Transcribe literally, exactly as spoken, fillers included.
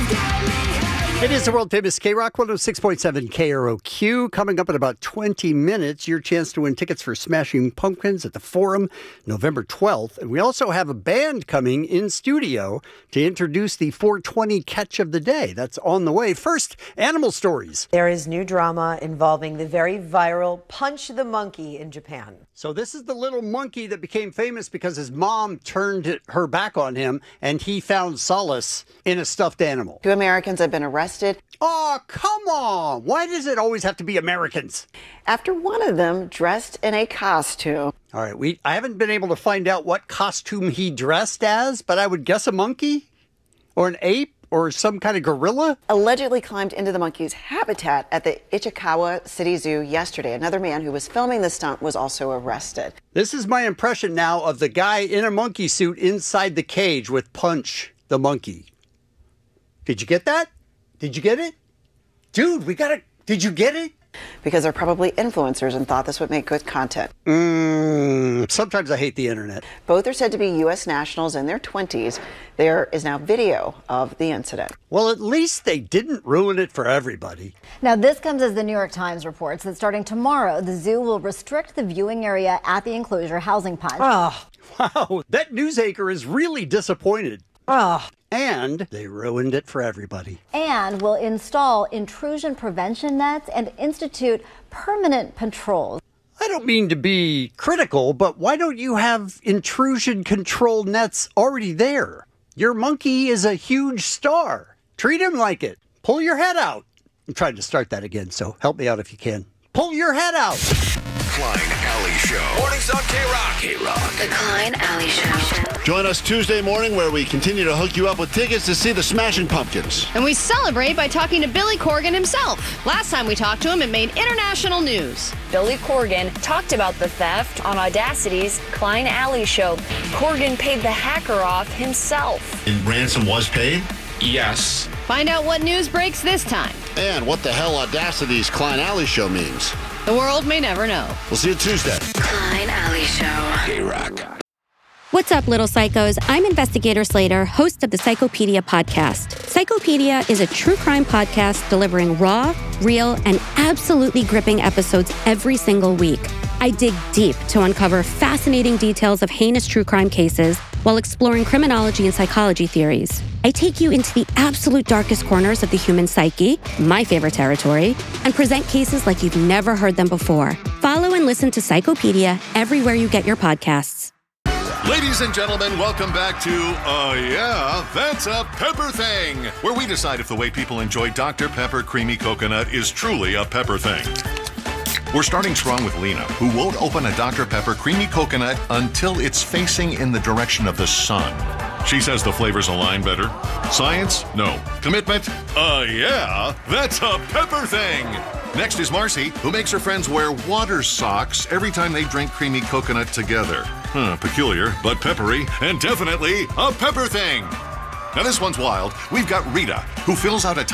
It is the world-famous K-Rock one oh six point seven K R O Q. Coming up in about twenty minutes, your chance to win tickets for Smashing Pumpkins at the Forum, November twelfth. And we also have a band coming in studio to introduce the four twenty catch of the day. That's on the way. First, animal stories. There is new drama involving the very viral Punch the Monkey in Japan. So this is the little monkey that became famous because his mom turned her back on him and he found solace in a stuffed animal. Two Americans have been arrested. Oh, come on. Why does it always have to be Americans? After one of them dressed in a costume. All right, we I haven't been able to find out what costume he dressed as, but I would guess a monkey or an ape or some kind of gorilla. Allegedly climbed into the monkey's habitat at the Ichikawa City Zoo yesterday. Another man who was filming the stunt was also arrested. This is my impression now of the guy in a monkey suit inside the cage with Punch the monkey. Did you get that? Did you get it? Dude, we gotta, did you get it? Because they're probably influencers and thought this would make good content. Mm, sometimes I hate the internet. Both are said to be U S nationals in their twenties. There is now video of the incident. Well, at least they didn't ruin it for everybody. Now, this comes as the New York Times reports that starting tomorrow, the zoo will restrict the viewing area at the enclosure housing Punch. Oh, wow. That news anchor is really disappointed. Oh. And they ruined it for everybody. And will install intrusion prevention nets and institute permanent patrols. I don't mean to be critical, but why don't you have intrusion control nets already there? Your monkey is a huge star. Treat him like it. Pull your head out. I'm trying to start that again, so help me out if you can. Pull your head out. Klein Alley Show. Mornings on K-Rock. K-Rock. The Klein Alley Show. Join us Tuesday morning where we continue to hook you up with tickets to see the Smashing Pumpkins. And we celebrate by talking to Billy Corgan himself. Last time we talked to him, it made international news. Billy Corgan talked about the theft on Audacity's Klein Alley Show. Corgan paid the hacker off himself. And ransom was paid? Yes. Find out what news breaks this time. And what the hell Audacity's Klein Alley Show means. The world may never know. We'll see you Tuesday. Klein Alley Show. K-Rock. What's up, little psychos? I'm Investigator Slater, host of the Psychopedia podcast. Psychopedia is a true crime podcast delivering raw, real, and absolutely gripping episodes every single week. I dig deep to uncover fascinating details of heinous true crime cases while exploring criminology and psychology theories. I take you into the absolute darkest corners of the human psyche, my favorite territory, and present cases like you've never heard them before. Follow and listen to Psychopedia everywhere you get your podcasts. Ladies and gentlemen, welcome back to, uh, yeah, That's a Pepper Thing, where we decide if the way people enjoy Doctor Pepper Creamy Coconut is truly a pepper thing. We're starting strong with Lena, who won't open a Doctor Pepper Creamy Coconut until it's facing in the direction of the sun. She says the flavors align better. Science? No. Commitment? Uh, yeah, that's a pepper thing. Next is Marcy, who makes her friends wear water socks every time they drink creamy coconut together. Huh, peculiar, but peppery, and definitely a pepper thing. Now this one's wild. We've got Rita, who fills out a